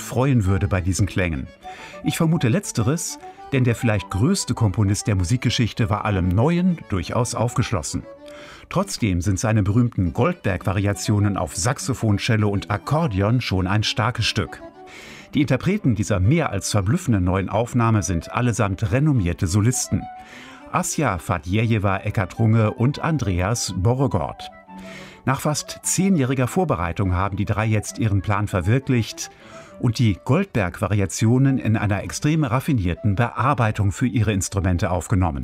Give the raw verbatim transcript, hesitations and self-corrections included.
freuen würde bei diesen Klängen. Ich vermute Letzteres, denn der vielleicht größte Komponist der Musikgeschichte war allem Neuen durchaus aufgeschlossen. Trotzdem sind seine berühmten Goldberg-Variationen auf Saxophon, Cello und Akkordeon schon ein starkes Stück. Die Interpreten dieser mehr als verblüffenden neuen Aufnahme sind allesamt renommierte Solisten. Asja Fahdjejewa Eckart-Runge und Andreas Borregaard. Nach fast zehnjähriger Vorbereitung haben die drei jetzt ihren Plan verwirklicht und die Goldberg-Variationen in einer extrem raffinierten Bearbeitung für ihre Instrumente aufgenommen.